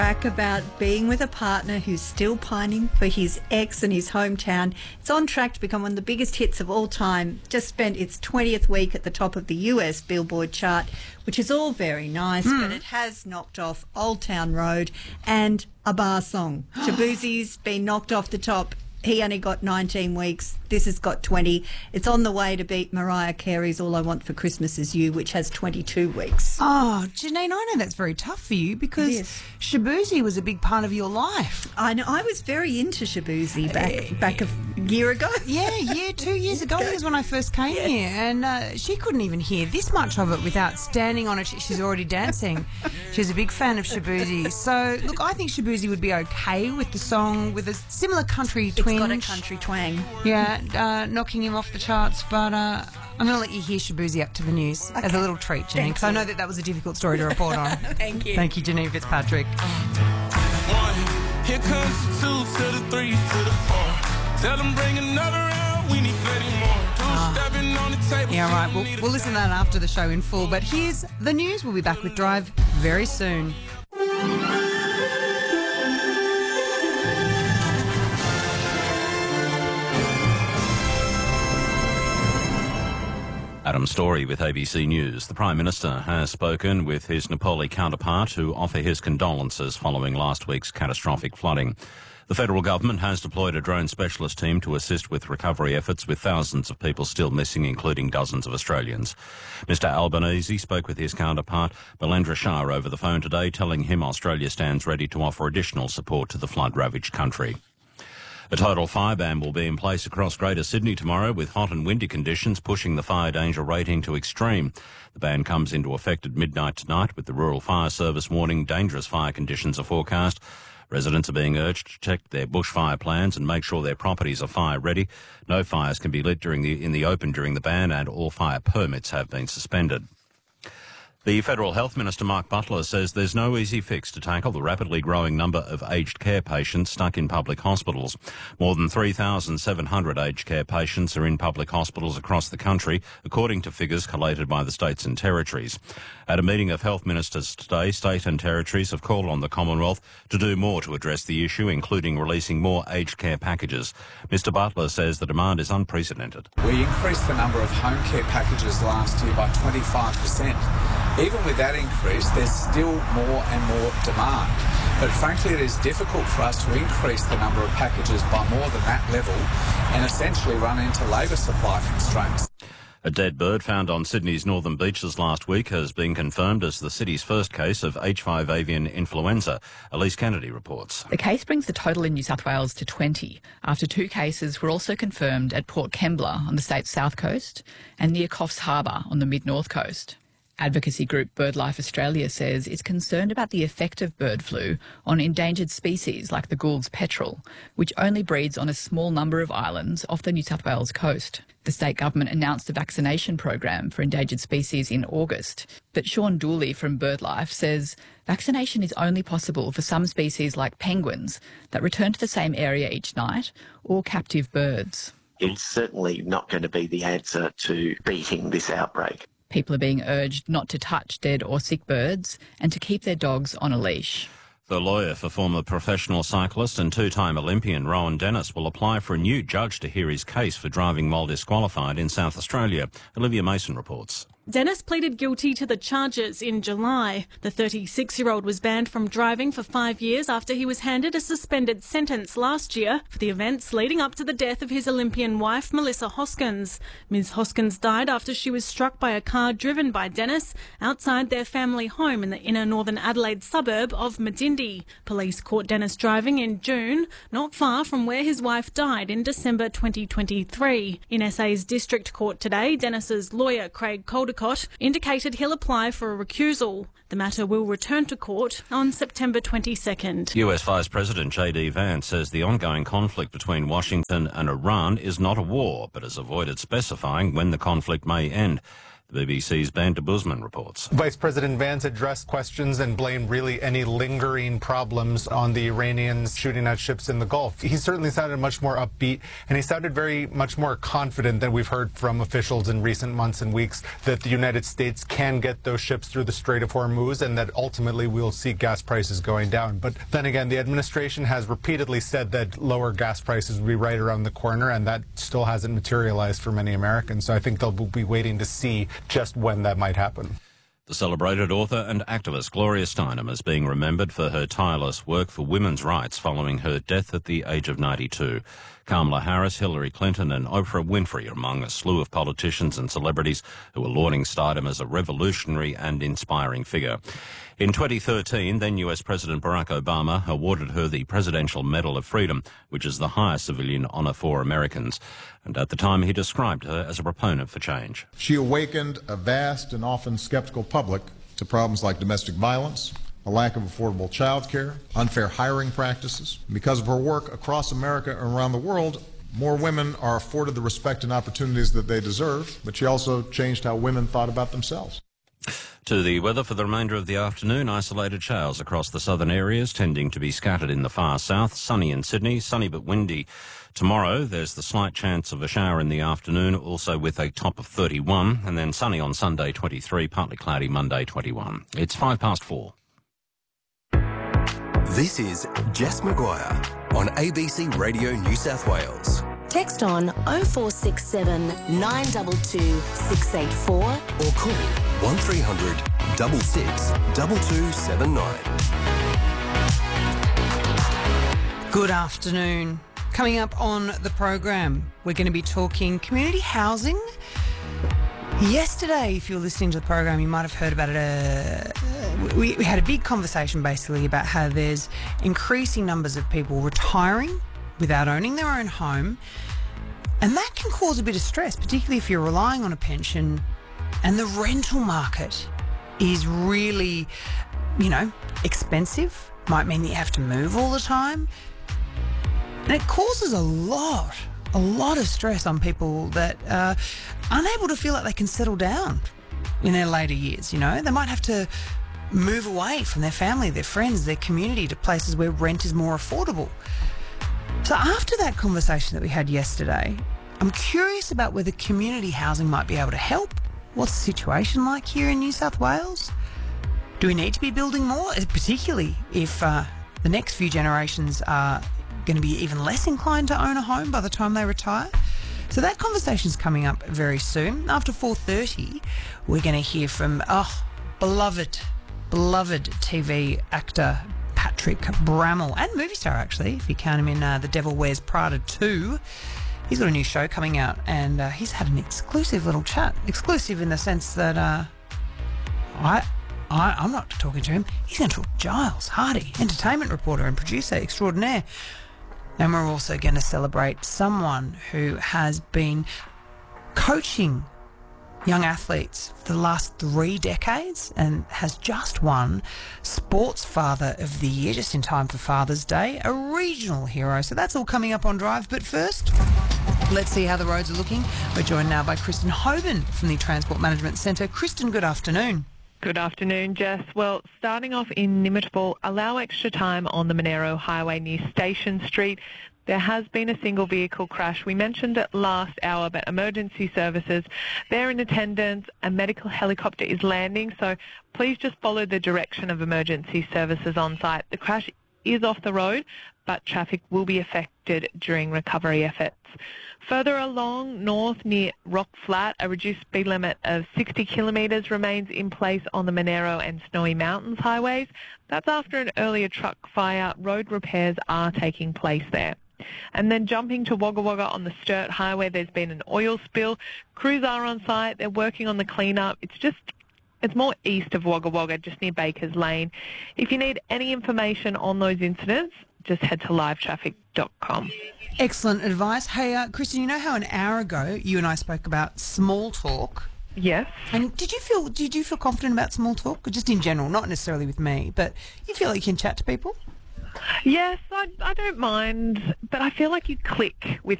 Track about being with a partner who's still pining for his ex and his hometown. It's on track to become one of the biggest hits of all time. Just spent its 20th week at the top of the US Billboard chart, which is all very nice, but it has knocked off Old Town Road and a bar song. Shaboozey's been knocked off the top. He only got 19 weeks. This has got 20. It's on the way to beat Mariah Carey's All I Want for Christmas Is You, which has 22 weeks. Oh, Janine, I know that's very tough for you because Shaboozey was a big part of your life. I know. I was very into Shaboozey back a year ago. Yeah, 2 years ago was when I first came here, and she couldn't even hear this much of it without standing on it. She's already dancing. She's a big fan of Shaboozey. So, look, I think Shaboozey would be okay with the song with a similar country twinge. It's got a country twang. Yeah, knocking him off the charts, but I'm going to let you hear Shaboozey up to the news as a little treat, Janine, because I know that was a difficult story to report on. Thank you. Thank you, Janine Fitzpatrick. 1, here comes the 2 to the 3 to the 4. Tell them bring another round, we need plenty more. Stepping on the table. Yeah, right, we'll listen to that after the show in full, but here's the news. We'll be back with Drive very soon. Adam Story with ABC News. The Prime Minister has spoken with his Nepali counterpart to offer his condolences following last week's catastrophic flooding. The federal government has deployed a drone specialist team to assist with recovery efforts, with thousands of people still missing, including dozens of Australians. Mr Albanese spoke with his counterpart, Balendra Shah, over the phone today, telling him Australia stands ready to offer additional support to the flood-ravaged country. A total fire ban will be in place across Greater Sydney tomorrow, with hot and windy conditions pushing the fire danger rating to extreme. The ban comes into effect at midnight tonight, with the Rural Fire Service warning dangerous fire conditions are forecast. Residents are being urged to check their bushfire plans and make sure their properties are fire ready. No fires can be lit in the open during the ban, and all fire permits have been suspended. The Federal Health Minister, Mark Butler, says there's no easy fix to tackle the rapidly growing number of aged care patients stuck in public hospitals. More than 3,700 aged care patients are in public hospitals across the country, according to figures collated by the states and territories. At a meeting of health ministers today, state and territories have called on the Commonwealth to do more to address the issue, including releasing more aged care packages. Mr Butler says the demand is unprecedented. We increased the number of home care packages last year by 25%. Even with that increase, there's still more and more demand. But frankly, it is difficult for us to increase the number of packages by more than that level and essentially run into labour supply constraints. A dead bird found on Sydney's northern beaches last week has been confirmed as the city's first case of H5 avian influenza. Elise Kennedy reports. The case brings the total in New South Wales to 20, after 2 cases were also confirmed at Port Kembla on the state's south coast and near Coffs Harbour on the mid-north coast. Advocacy group BirdLife Australia says it's concerned about the effect of bird flu on endangered species like the Gould's petrel, which only breeds on a small number of islands off the New South Wales coast. The state government announced a vaccination program for endangered species in August, but Sean Dooley from BirdLife says vaccination is only possible for some species like penguins that return to the same area each night, or captive birds. It's certainly not going to be the answer to beating this outbreak. People are being urged not to touch dead or sick birds and to keep their dogs on a leash. The lawyer for former professional cyclist and 2-time Olympian Rowan Dennis will apply for a new judge to hear his case for driving while disqualified in South Australia. Olivia Mason reports. Dennis pleaded guilty to the charges in July. The 36-year-old was banned from driving for 5 years after he was handed a suspended sentence last year for the events leading up to the death of his Olympian wife, Melissa Hoskins. Ms Hoskins died after she was struck by a car driven by Dennis outside their family home in the inner northern Adelaide suburb of Medindi. Police caught Dennis driving in June, not far from where his wife died in December 2023. In SA's District Court today, Dennis's lawyer, Craig Caldecott, indicated he'll apply for a recusal. The matter will return to court on September 22nd. US Vice President J.D. Vance says the ongoing conflict between Washington and Iran is not a war, but has avoided specifying when the conflict may end. The BBC's Ben de Bousman reports. Vice President Vance addressed questions and blamed really any lingering problems on the Iranians shooting at ships in the Gulf. He certainly sounded much more upbeat, and he sounded very much more confident than we've heard from officials in recent months and weeks that the United States can get those ships through the Strait of Hormuz and that ultimately we'll see gas prices going down. But then again, the administration has repeatedly said that lower gas prices will be right around the corner, and that still hasn't materialized for many Americans. So I think they'll be waiting to see just when that might happen. The celebrated author and activist Gloria Steinem is being remembered for her tireless work for women's rights following her death at the age of 92. Kamala Harris, Hillary Clinton and Oprah Winfrey are among a slew of politicians and celebrities who are lauding Steinem as a revolutionary and inspiring figure. In 2013, then US President Barack Obama awarded her the Presidential Medal of Freedom, which is the highest civilian honour for Americans. And at the time, he described her as a proponent for change. She awakened a vast and often skeptical public to problems like domestic violence, a lack of affordable child care, unfair hiring practices. Because of her work across America and around the world, more women are afforded the respect and opportunities that they deserve, but she also changed how women thought about themselves. To the weather for the remainder of the afternoon, isolated showers across the southern areas, tending to be scattered in the far south. Sunny in Sydney, sunny but windy. Tomorrow, there's the slight chance of a shower in the afternoon, also with a top of 31, and then sunny on Sunday, 23, partly cloudy Monday, 21. It's 4:05. This is Jess Maguire on ABC Radio New South Wales. Text on 0467 922 684 or call 1300 66 2279. Good afternoon. Coming up on the program, we're going to be talking community housing. Yesterday, if you were listening to the program, you might have heard about it. We had a big conversation basically about how there's increasing numbers of people retiring without owning their own home. And that can cause a bit of stress, particularly if you're relying on a pension and the rental market is really, expensive. Might mean that you have to move all the time. And it causes a lot of stress on people that are unable to feel like they can settle down in their later years, They might have to move away from their family, their friends, their community to places where rent is more affordable. So after that conversation that we had yesterday, I'm curious about whether community housing might be able to help. What's the situation like here in New South Wales? Do we need to be building more, particularly if the next few generations are going to be even less inclined to own a home by the time they retire? So that conversation's coming up very soon. After 4:30, we're going to hear from beloved TV actor Patrick Brammall, and movie star actually, if you count him in The Devil Wears Prada 2. He's got a new show coming out, and he's had an exclusive little chat. Exclusive in the sense that I'm not talking to him. He's going to talk to Giles Hardy, entertainment reporter and producer extraordinaire. And we're also going to celebrate someone who has been coaching young athletes for the last 3 decades and has just won Sports Father of the Year just in time for Father's Day, a regional hero. So that's all coming up on Drive. But first, let's see how the roads are looking. We're joined now by Kristen Hoban from the Transport Management Centre. Kristen, good afternoon. Good afternoon, Jess. Well, starting off in Nimitabul, allow extra time on the Monero Highway near Station Street. There has been a single vehicle crash. We mentioned it last hour, but emergency services, they're in attendance. A medical helicopter is landing, so please just follow the direction of emergency services on site. The crash is off the road, but traffic will be affected during recovery efforts. Further along north near Rock Flat, a reduced speed limit of 60 kilometres remains in place on the Monero and Snowy Mountains highways. That's after an earlier truck fire. Road repairs are taking place there. And then jumping to Wagga Wagga on the Sturt Highway, there's been an oil spill. Crews are on site. They're working on the clean-up. It's more east of Wagga Wagga, just near Bakers Lane. If you need any information on those incidents, just head to livetraffic.com. Excellent advice. Hey, Kristen, you know how an hour ago you and I spoke about small talk? Yes. And did you feel confident about small talk? Or just in general, not necessarily with me, but you feel like you can chat to people? Yes, I don't mind, but I feel like you click with